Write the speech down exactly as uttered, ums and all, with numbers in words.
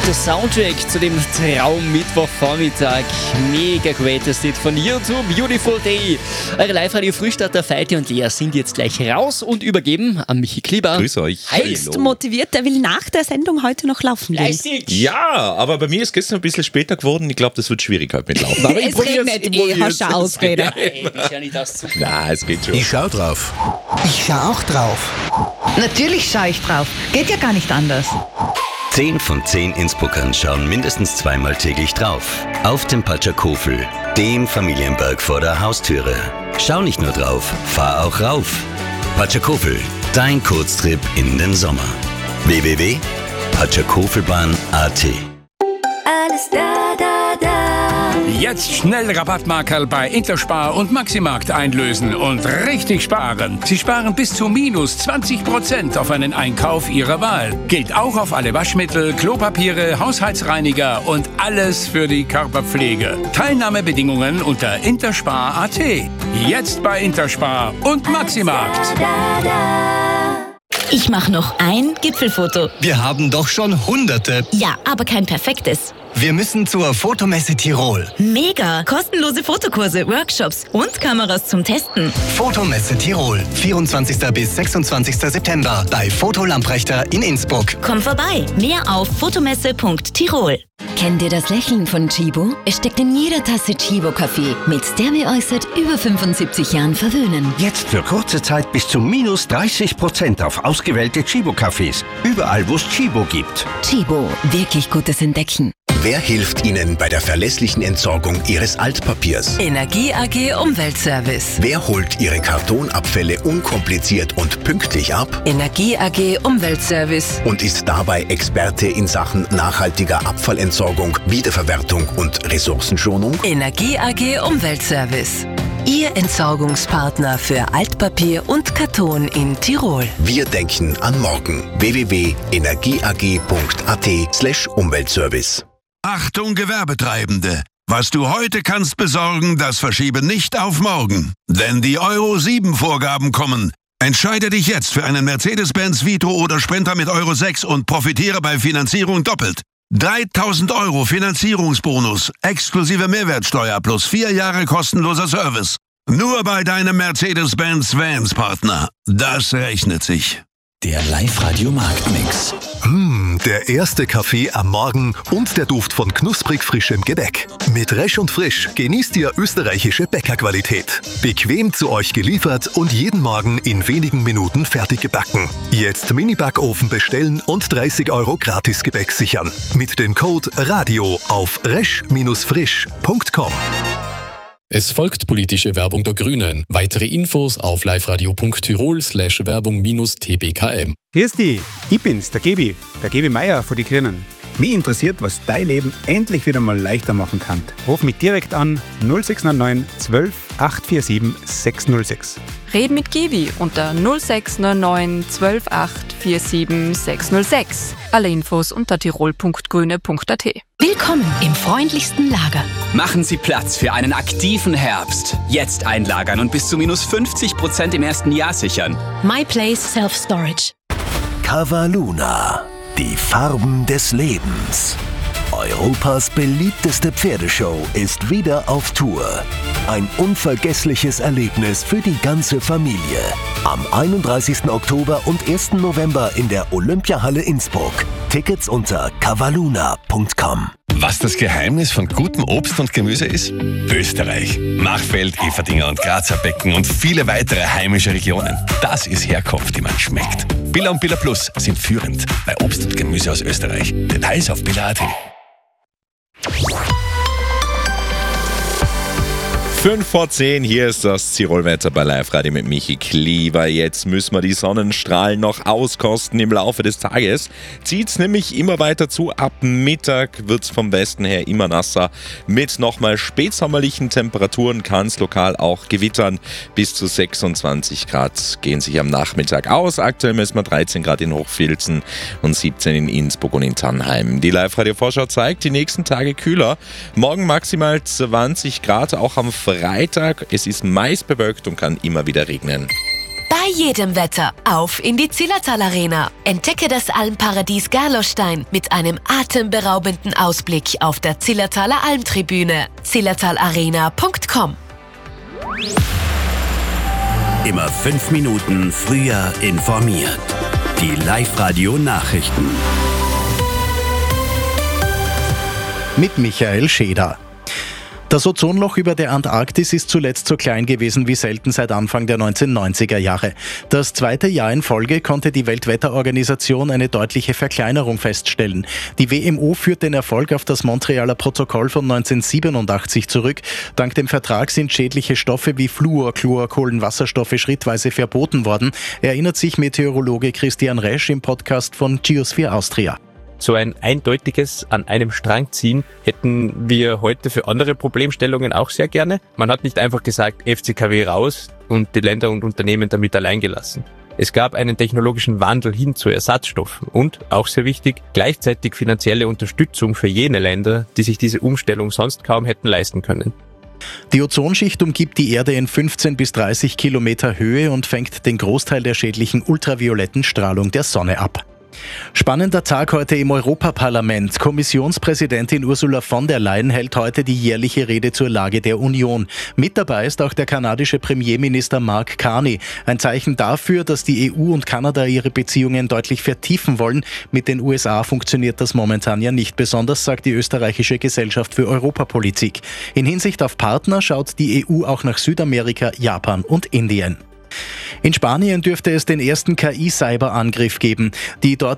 Der Soundtrack zu dem Traum-Mittwochvormittag. Mega greates Lied von YouTube, Beautiful Day. Eure Live-Radio-Frühstarter Feiti und Lea sind jetzt gleich raus und übergeben an Michi Klieber. Grüß euch. Höchst motiviert, der will nach der Sendung heute noch laufen gehen. Fleißig. Ja, aber bei mir ist gestern ein bisschen später geworden. Ich glaube, das wird schwierig heute mit Laufen. Aber Es regnet eh, hast du eine Ausrede. Ey, bist ja nicht das zu. Na, es geht schon. Ich schau drauf. Ich schau auch drauf. Natürlich schaue ich drauf. Geht ja gar nicht anders. Zehn von zehn Innsbruckern schauen mindestens zweimal täglich drauf. Auf dem Patschakofel, dem Familienberg vor der Haustüre. Schau nicht nur drauf, fahr auch rauf. Patschakofel, dein Kurztrip in den Sommer. w w w punkt patschakofelbahn punkt a t. Alles da, da, da. Jetzt schnell Rabattmarkerl bei Interspar und Maximarkt einlösen und richtig sparen. Sie sparen bis zu minus zwanzig Prozent auf einen Einkauf Ihrer Wahl. Gilt auch auf alle Waschmittel, Klopapiere, Haushaltsreiniger und alles für die Körperpflege. Teilnahmebedingungen unter interspar punkt a t. Jetzt bei Interspar und Maximarkt. Da, da. Ich mache noch ein Gipfelfoto. Wir haben doch schon Hunderte. Ja, aber kein perfektes. Wir müssen zur Fotomesse Tirol. Mega! Kostenlose Fotokurse, Workshops und Kameras zum Testen. Fotomesse Tirol. vierundzwanzigsten bis sechsundzwanzigsten September bei Foto Lamprechter in Innsbruck. Komm vorbei. Mehr auf fotomesse punkt tirol. Kennt ihr das Lächeln von Chibo? Es steckt in jeder Tasse Chibo-Kaffee, mit der wir euch seit über fünfundsiebzig Jahren verwöhnen. Jetzt für kurze Zeit bis zu minus dreißig Prozent auf ausgewählte Chibo-Cafés. Überall, wo es Chibo gibt. Chibo, wirklich gutes Entdecken. Wer hilft Ihnen bei der verlässlichen Entsorgung Ihres Altpapiers? Energie A G Umweltservice. Wer holt Ihre Kartonabfälle unkompliziert und pünktlich ab? Energie A G Umweltservice. Und ist dabei Experte in Sachen nachhaltiger Abfallentsorgung, Wiederverwertung und Ressourcenschonung? Energie A G Umweltservice. Ihr Entsorgungspartner für Altpapier und Karton in Tirol. Wir denken an morgen. w w w punkt energieag punkt a t slash Umweltservice. Achtung Gewerbetreibende! Was du heute kannst besorgen, das verschiebe nicht auf morgen. Denn die Euro sieben Vorgaben kommen. Entscheide dich jetzt für einen Mercedes-Benz Vito oder Sprinter mit Euro sechs und profitiere bei Finanzierung doppelt. dreitausend Euro Finanzierungsbonus, exklusive Mehrwertsteuer plus vier Jahre kostenloser Service. Nur bei deinem Mercedes-Benz Vans-Partner. Das rechnet sich. Der Live-Radio-Marktmix. Mmh, der erste Kaffee am Morgen und der Duft von knusprig frischem Gebäck. Mit Resch und Frisch genießt ihr österreichische Bäckerqualität. Bequem zu euch geliefert und jeden Morgen in wenigen Minuten fertig gebacken. Jetzt Mini-Backofen bestellen und dreißig Euro Gratisgebäck sichern. Mit dem Code RADIO auf resch frisch punkt com. Es folgt politische Werbung der Grünen. Weitere Infos auf liveradio punkt tirol slash werbung minus t b k m. Grüß dich, ich bin's, der Gebi, der Gebi Meier von die Grünen. Mich interessiert, was dein Leben endlich wieder mal leichter machen kann. Ruf mich direkt an null sechs neun neun zwölf acht vier sieben sechs null sechs. Red mit Gebi unter null sechs neun neun zwölf acht vier sieben sechs null sechs. Alle Infos unter tirol punkt grüne punkt a t. Willkommen im freundlichsten Lager. Machen Sie Platz für einen aktiven Herbst. Jetzt einlagern und bis zu minus fünfzig Prozent im ersten Jahr sichern. My Place Self Storage. Cavaluna, die Farben des Lebens. Europas beliebteste Pferdeshow ist wieder auf Tour. Ein unvergessliches Erlebnis für die ganze Familie. Am einunddreißigsten Oktober und ersten November in der Olympiahalle Innsbruck. Tickets unter cavaluna punkt com. Was das Geheimnis von gutem Obst und Gemüse ist? Österreich. Machfeld, Everdinger und Grazer Becken und viele weitere heimische Regionen. Das ist Herkunft, die man schmeckt. Billa und Billa Plus sind führend bei Obst und Gemüse aus Österreich. Details auf billa punkt a t. fünf vor zehn, hier ist das Tirolwetter bei Live-Radio mit Michi Klieber. Jetzt müssen wir die Sonnenstrahlen noch auskosten im Laufe des Tages. Zieht's nämlich immer weiter zu. Ab Mittag wird's vom Westen her immer nasser. Mit nochmal spätsommerlichen Temperaturen kann's lokal auch gewittern. Bis zu sechsundzwanzig Grad gehen sich am Nachmittag aus. Aktuell messen wir dreizehn Grad in Hochfilzen und siebzehn in Innsbruck und in Tannheim. Die Live-Radio-Vorschau zeigt, die nächsten Tage kühler. Morgen maximal zwanzig Grad, auch am Freitag. Es ist meist bewölkt und kann immer wieder regnen. Bei jedem Wetter auf in die Zillertal Arena. Entdecke das Almparadies Gerlostein mit einem atemberaubenden Ausblick auf der Zillertaler Almtribüne. zillertalarena punkt com. Immer fünf Minuten früher informiert. Die Live-Radio-Nachrichten. Mit Michael Scheder. Das Ozonloch über der Antarktis ist zuletzt so klein gewesen wie selten seit Anfang der neunzehnhundertneunziger Jahre. Das zweite Jahr in Folge konnte die Weltwetterorganisation eine deutliche Verkleinerung feststellen. Die W M O führt den Erfolg auf das Montrealer Protokoll von neunzehnhundertsiebenundachtzig zurück. Dank dem Vertrag sind schädliche Stoffe wie Fluor, Chlor, Kohlenwasserstoffe schrittweise verboten worden, erinnert sich Meteorologe Christian Resch im Podcast von Geosphere Austria. So ein eindeutiges an einem Strang ziehen hätten wir heute für andere Problemstellungen auch sehr gerne. Man hat nicht einfach gesagt, F C K W raus und die Länder und Unternehmen damit allein gelassen. Es gab einen technologischen Wandel hin zu Ersatzstoffen und, auch sehr wichtig, gleichzeitig finanzielle Unterstützung für jene Länder, die sich diese Umstellung sonst kaum hätten leisten können. Die Ozonschicht umgibt die Erde in fünfzehn bis dreißig Kilometer Höhe und fängt den Großteil der schädlichen ultravioletten Strahlung der Sonne ab. Spannender Tag heute im Europaparlament. Kommissionspräsidentin Ursula von der Leyen hält heute die jährliche Rede zur Lage der Union. Mit dabei ist auch der kanadische Premierminister Mark Carney. Ein Zeichen dafür, dass die E U und Kanada ihre Beziehungen deutlich vertiefen wollen. Mit den U S A funktioniert das momentan ja nicht besonders, sagt die österreichische Gesellschaft für Europapolitik. In Hinsicht auf Partner schaut die E U auch nach Südamerika, Japan und Indien. In Spanien dürfte es den ersten K I-Cyberangriff geben. Die dort